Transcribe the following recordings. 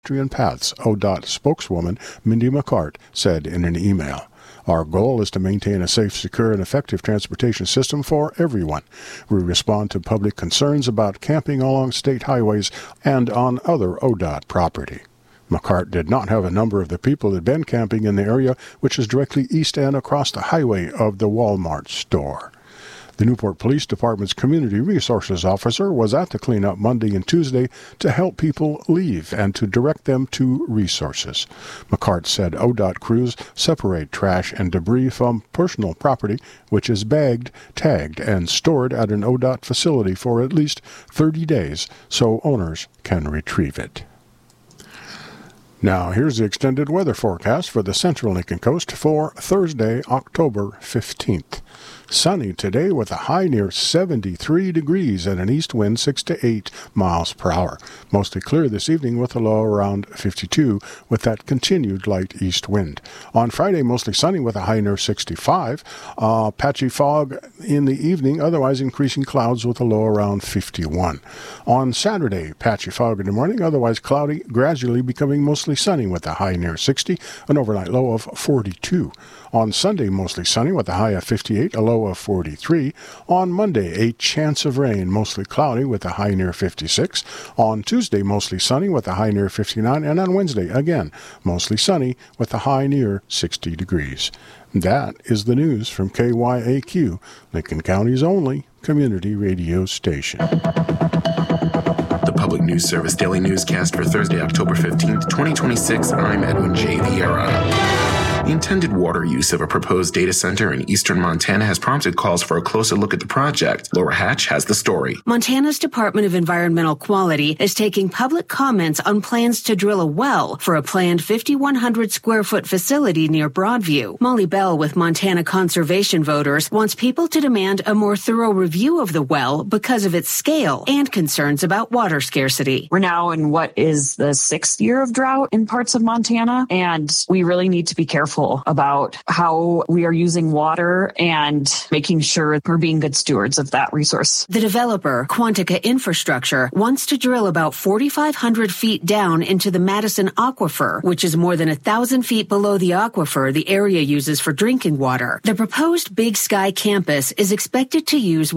Pedestrian Paths, ODOT spokeswoman Mindy McCart said in an email. Our goal is to maintain a safe, secure, and effective transportation system for everyone. We respond to public concerns about camping along state highways and on other ODOT property. McCart did not have a number of the people that had been camping in the area, which is directly east and across the highway of the Walmart store. The Newport Police Department's Community Resources Officer was at the cleanup Monday and Tuesday to help people leave and to direct them to resources. McCart said ODOT crews separate trash and debris from personal property, which is bagged, tagged, and stored at an ODOT facility for at least 30 days so owners can retrieve it. Now, here's the extended weather forecast for the central Lincoln Coast for Thursday, October 15th. Sunny today with a high near 73 degrees and an east wind 6 to 8 miles per hour. Mostly clear this evening with a low around 52 with that continued light east wind. On Friday, mostly sunny with a high near 65. Patchy fog in the evening, otherwise increasing clouds with a low around 51. On Saturday, patchy fog in the morning, otherwise cloudy, gradually becoming mostly sunny with a high near 60, an overnight low of 42. On Sunday, mostly sunny with a high of 58, a low of 43. On Monday, a chance of rain, mostly cloudy with a high near 56. On Tuesday, mostly sunny with a high near 59. And on Wednesday, again, mostly sunny with a high near 60 degrees. That is the news from KYAQ, Lincoln County's only community radio station. The Public News Service Daily Newscast for Thursday, October 15th, 2026. I'm Edwin J. Vieira. The intended water use of a proposed data center in eastern Montana has prompted calls for a closer look at the project. Laura Hatch has the story. Montana's Department of Environmental Quality is taking public comments on plans to drill a well for a planned 5,100 square foot facility near Broadview. Molly Bell with Montana Conservation Voters wants people to demand a more thorough review of the well because of its scale and concerns about water scarcity. We're now in what is the 6th year of drought in parts of Montana, and we really need to be careful about how we are using water and making sure we're being good stewards of that resource. The developer, Quantica Infrastructure, wants to drill about 4,500 feet down into the Madison Aquifer, which is more than 1,000 feet below the aquifer the area uses for drinking water. The proposed Big Sky campus is expected to use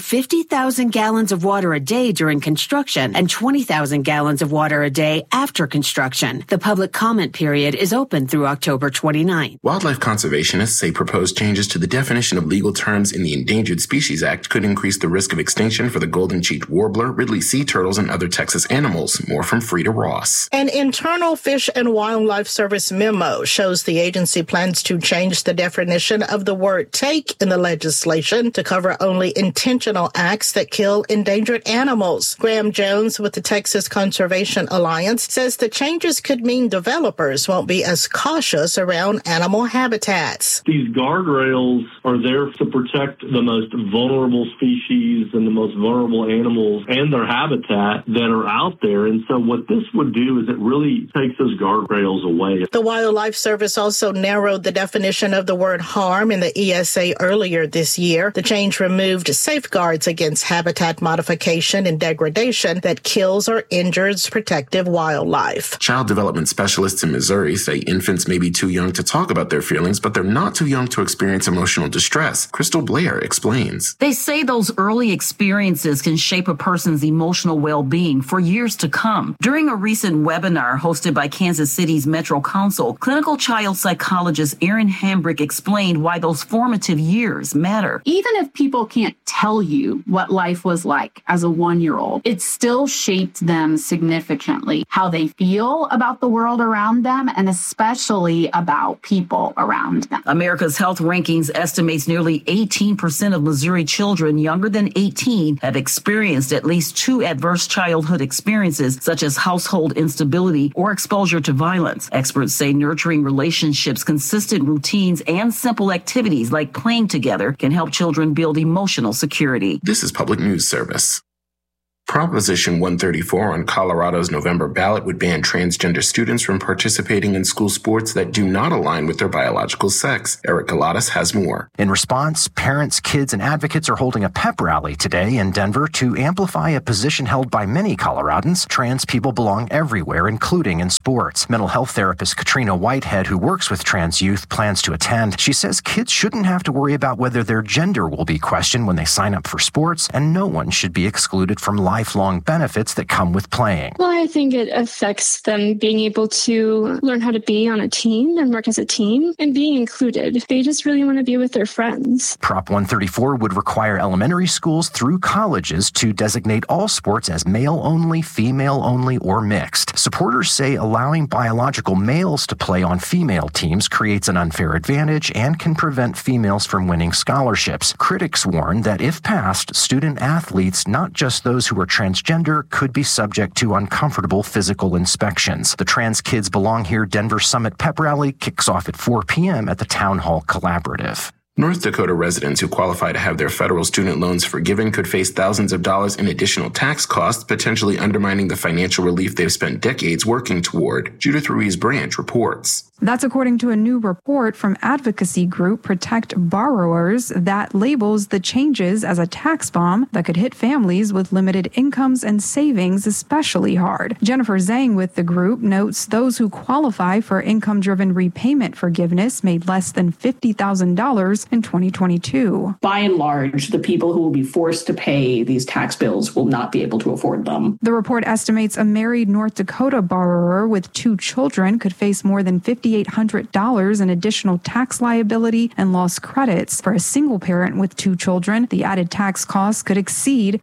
150,000 gallons of water a day during construction and 20,000 gallons of water a day after construction. The public comment period is open through October 29. Wildlife conservationists say proposed changes to the definition of legal terms in the Endangered Species Act could increase the risk of extinction for the golden-cheeked warbler, Ridley sea turtles, and other Texas animals. More from Frida Ross. An internal Fish and Wildlife Service memo shows the agency plans to change the definition of the word take in the legislation to cover only intentional acts that kill endangered animals. Graham Jones with the Texas Conservation Alliance says the changes could mean developers won't be as cautious around animal habitats. These guardrails are there to protect the most vulnerable species and the most vulnerable animals and their habitat that are out there. And so what this would do is it really takes those guardrails away. The Wildlife Service also narrowed the definition of the word harm in the ESA earlier this year. The change removed safeguards against habitat modification and degradation that kills or injures protective wildlife. Child development specialists in Missouri say infants may be too young to talk about their feelings, but they're not too young to experience emotional distress. Crystal Blair explains. They say those early experiences can shape a person's emotional well-being for years to come. During a recent webinar hosted by Kansas City's Metro Council, clinical child psychologist Erin Hambrick explained why those formative years matter. Even if people can't tell you what life was like as a 1-year-old, it still shaped them significantly, how they feel about the world around them, and especially about people around them. America's Health Rankings estimates nearly 18% of Missouri children younger than 18 have experienced at least 2 adverse childhood experiences, such as household instability or exposure to violence. Experts say nurturing relationships, consistent routines, and simple activities like playing together can help children build emotional security. This is Public News Service. Proposition 134 on Colorado's November ballot would ban transgender students from participating in school sports that do not align with their biological sex. Eric Galatas has more. In response, parents, kids, and advocates are holding a pep rally today in Denver to amplify a position held by many Coloradans. Trans people belong everywhere, including in sports. Mental health therapist Katrina Whitehead, who works with trans youth, plans to attend. She says kids shouldn't have to worry about whether their gender will be questioned when they sign up for sports, and no one should be excluded from lifelong benefits that come with playing. Well, I think it affects them being able to learn how to be on a team and work as a team and being included. They just really want to be with their friends. Prop 134 would require elementary schools through colleges to designate all sports as male only, female only, or mixed. Supporters say allowing biological males to play on female teams creates an unfair advantage and can prevent females from winning scholarships. Critics warn that if passed, student athletes, not just those who are transgender, could be subject to uncomfortable physical inspections. The Trans Kids Belong Here Denver Summit Pep Rally kicks off at 4 p.m. at the Town Hall Collaborative. North Dakota residents who qualify to have their federal student loans forgiven could face thousands of dollars in additional tax costs, potentially undermining the financial relief they've spent decades working toward. Judith Ruiz Branch reports. That's according to a new report from advocacy group Protect Borrowers that labels the changes as a tax bomb that could hit families with limited incomes and savings especially hard. Jennifer Zhang with the group notes those who qualify for income-driven repayment forgiveness made less than $50,000 in 2022. By and large, the people who will be forced to pay these tax bills will not be able to afford them. The report estimates a married North Dakota borrower with 2 children could face more than $5,800 in additional tax liability and lost credits. For a single parent with 2 children, the added tax costs could exceed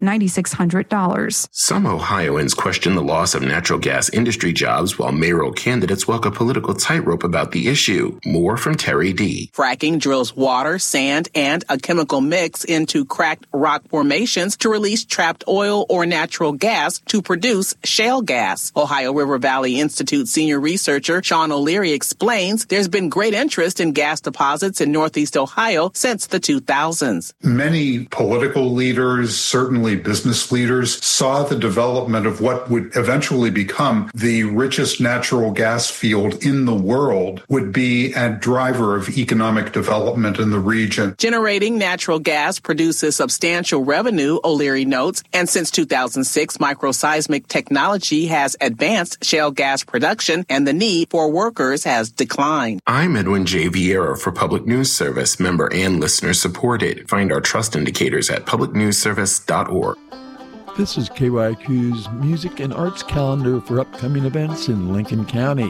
$9,600. Some Ohioans question the loss of natural gas industry jobs, while mayoral candidates walk a political tightrope about the issue. More from Terry D. Fracking drills water, sand, and a chemical mix into cracked rock formations to release trapped oil or natural gas to produce shale gas. Ohio River Valley Institute senior researcher Sean O'Leary explains there's been great interest in gas deposits in Northeast Ohio since the 2000s. Many political leaders, certainly business leaders, saw the development of what would eventually become the richest natural gas field in the world would be a driver of economic development in the region. Generating natural gas produces substantial revenue, O'Leary notes, and since 2006, microseismic technology has advanced shale gas production and the need for workers has declined. I'm Edwin J. Vieira for Public News Service, member and listener supported. Find our trust indicators at publicnewsservice.org. This is KYQ's music and arts calendar for upcoming events in Lincoln County.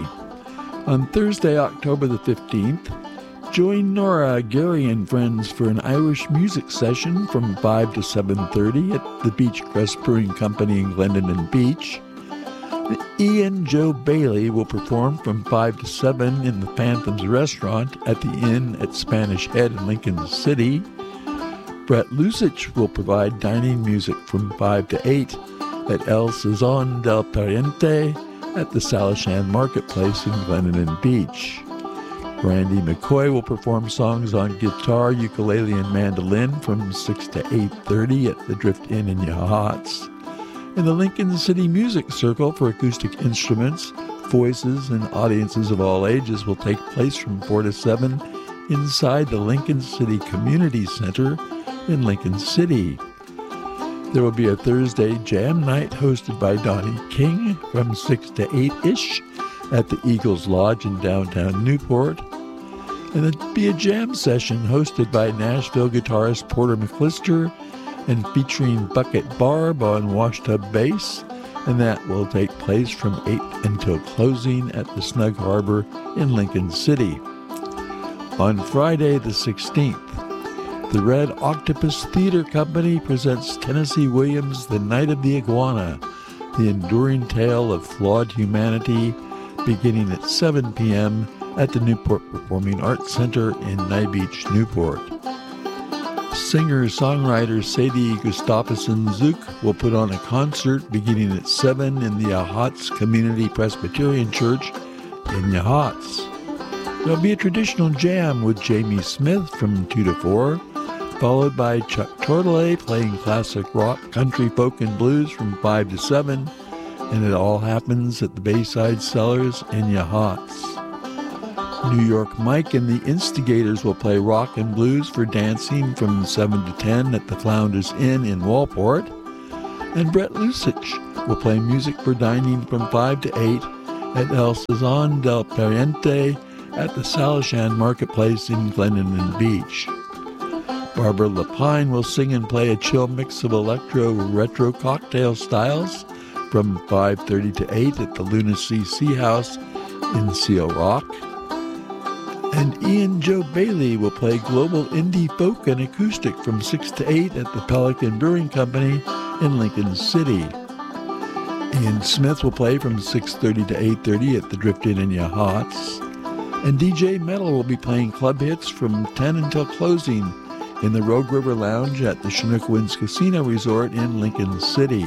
On Thursday, October the 15th, join Nora, Gary, and friends for an Irish music session from 5 to 7:30 at the Beechcrest Brewing Company in Glendon Beach. Ian Joe Bailey will perform from 5 to 7 in the Phantoms restaurant at the Inn at Spanish Head in Lincoln City. Brett Lusich will provide dining music from 5 to 8 at El Sazon del Pariente at the Salishan Marketplace in Glendon Beach. Randy McCoy will perform songs on guitar, ukulele, and mandolin from 6 to 8:30 at the Drift Inn in Yachats. And the Lincoln City Music Circle for acoustic instruments, voices, and audiences of all ages will take place from 4 to 7 inside the Lincoln City Community Center in Lincoln City. There will be a Thursday jam night hosted by Donnie King from 6 to 8-ish at the Eagles Lodge in downtown Newport. And there'll be a jam session hosted by Nashville guitarist Porter McClister and featuring Bucket Barb on washtub bass, and that will take place from 8 until closing at the Snug Harbor in Lincoln City. On Friday the 16th, the Red Octopus Theater Company presents Tennessee Williams' The Night of the Iguana, the enduring tale of flawed humanity, beginning at 7 p.m. at the Newport Performing Arts Center in Nye Beach, Newport. Singer-songwriter Sadie Gustafson-Zook will put on a concert beginning at 7 in the Yachats Community Presbyterian Church in Yachats. There'll be a traditional jam with Jamie Smith from 2 to 4, followed by Chuck Tortolay playing classic rock, country, folk, and blues from 5 to 7, and it all happens at the Bayside Cellars in Yachats. New York Mike and the Instigators will play rock and blues for dancing from 7 to 10 at the Flounders Inn in Walport, and Brett Lusich will play music for dining from 5 to 8 at El Sazon del Pariente at the Salishan Marketplace in Glendon Beach. Barbara Lapine will sing and play a chill mix of electro-retro cocktail styles from 5:30 to 8 at the Lunacy Sea House in Seal Rock. And Ian Joe Bailey will play global indie folk and acoustic from 6 to 8 at the Pelican Brewing Company in Lincoln City. Ian Smith will play from 6:30 to 8:30 at the Drift Inn in Yachats. And DJ Metal will be playing club hits from 10 until closing in the Rogue River Lounge at the Chinook Winds Casino Resort in Lincoln City.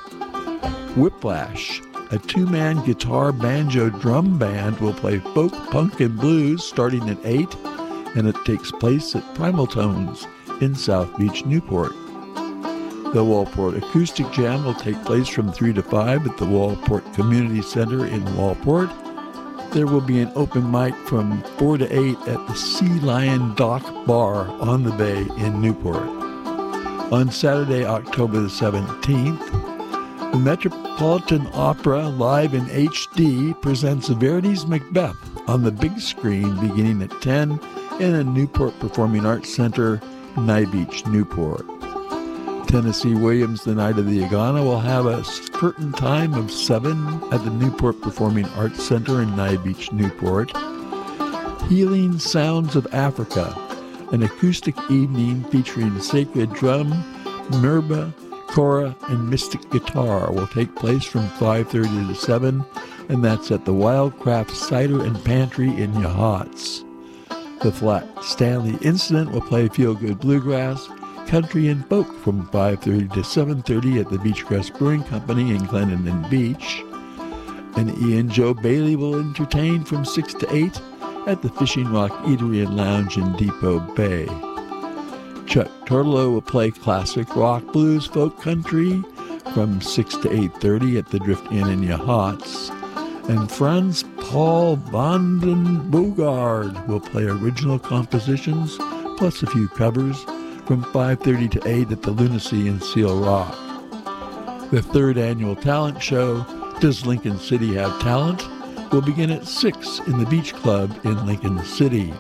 Whiplash, a two-man guitar banjo drum band, will play folk, punk, and blues starting at 8, and it takes place at Primal Tones in South Beach, Newport. The Walport Acoustic Jam will take place from 3 to 5 at the Walport Community Center in Walport. There will be an open mic from 4 to 8 at the Sea Lion Dock Bar on the Bay in Newport. On Saturday, October the 17th, the Metropolitan Opera Live in HD presents Verdi's Macbeth on the big screen beginning at 10 in the Newport Performing Arts Center, Nye Beach, Newport. Tennessee Williams, the Night of the Agana, will have a curtain time of 7 at the Newport Performing Arts Center in Nye Beach, Newport. Healing Sounds of Africa, an acoustic evening featuring sacred drum, merba, kora, and mystic guitar, will take place from 5:30 to 7, and that's at the Wildcraft Cider and Pantry in Yachats. The Flat Stanley Incident will play feel-good bluegrass, country, and folk from 5:30 to 7:30 at the Beachcrest Brewing Company in Glendon Beach. And Ian Joe Bailey will entertain from 6 to 8 at the Fishing Rock Eatery and Lounge in Depot Bay. Chuck Tortolo will play classic rock, blues, folk, country from 6 to 8:30 at the Drift Inn in Yachats. And Franz Paul Vanden Bogard will play original compositions plus a few covers from 5:30 to 8 at the Lunacy in Seal Rock. The third annual talent show, Does Lincoln City Have Talent?, will begin at 6 in the Beach Club in Lincoln City.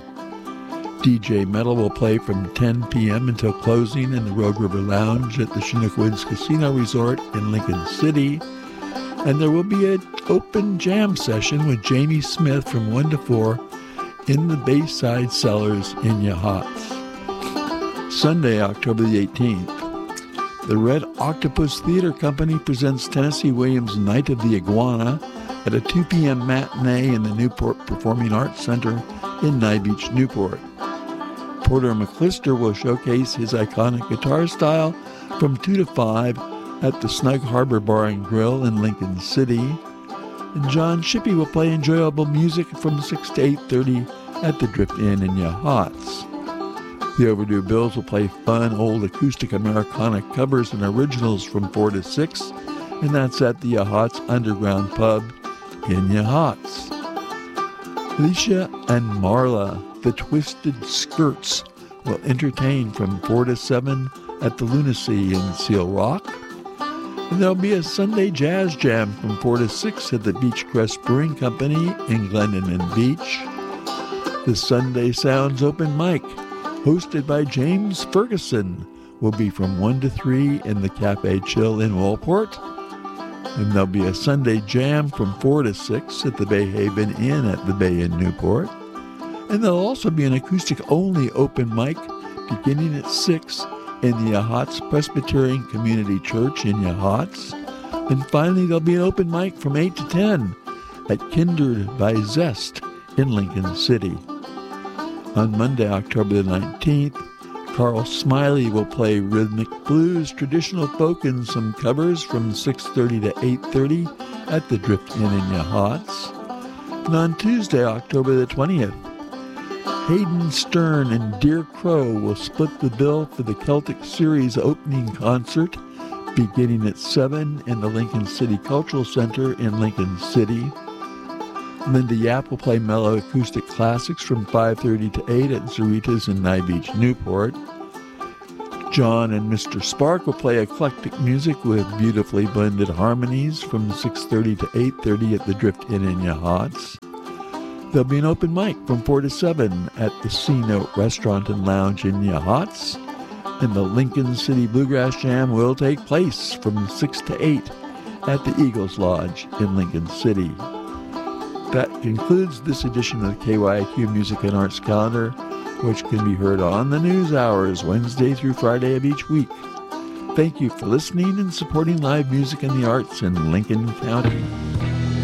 DJ Metal will play from 10 p.m. until closing in the Rogue River Lounge at the Chinook Winds Casino Resort in Lincoln City. And there will be an open jam session with Jamie Smith from 1 to 4 in the Bayside Cellars in Yachats. Sunday, October the 18th, the Red Octopus Theater Company presents Tennessee Williams' Night of the Iguana at a 2 p.m. matinee in the Newport Performing Arts Center in Nye Beach, Newport. Porter McClister will showcase his iconic guitar style from 2 to 5 at the Snug Harbor Bar and Grill in Lincoln City. And John Shippey will play enjoyable music from 6 to 8:30 at the Drift Inn in Yachats. The Overdue Bills will play fun old acoustic Americana covers and originals from 4 to 6, and that's at the Yachats Underground Pub in Yachats. Alicia and Marla, the Twisted Skirts, will entertain from 4 to 7 at the Lunacy in Seal Rock. And there'll be a Sunday jazz jam from 4 to 6 at the Beachcrest Brewing Company in Glendon Beach. The Sunday Sounds Open Mic, hosted by James Ferguson, will be from 1 to 3 in the Cafe Chill in Walport. And there'll be a Sunday jam from 4 to 6 at the Bay Haven Inn at the Bay in Newport. And there'll also be an acoustic-only open mic beginning at 6 in the Yachats Presbyterian Community Church in Yachats. And finally, there'll be an open mic from 8 to 10 at Kindred by Zest in Lincoln City. On Monday, October the 19th, Carl Smiley will play rhythmic blues, traditional folk, and some covers from 6:30 to 8:30 at the Drift Inn in Yachats. And on Tuesday, October the 20th, Hayden Stern and Dear Crow will split the bill for the Celtic Series opening concert beginning at 7 in the Lincoln City Cultural Center in Lincoln City. Linda Yap will play mellow acoustic classics from 5:30 to 8 at Zaritas in Nye Beach, Newport. John and Mr. Spark will play eclectic music with beautifully blended harmonies from 6:30 to 8:30 at the Drift Inn in Yachats. There'll be an open mic from 4 to 7 at the C-Note Restaurant and Lounge in Yachats. And the Lincoln City Bluegrass Jam will take place from 6 to 8 at the Eagles Lodge in Lincoln City. That concludes this edition of the KYIQ Music and Arts Calendar, which can be heard on the news hours Wednesday through Friday of each week. Thank you for listening and supporting live music and the arts in Lincoln County.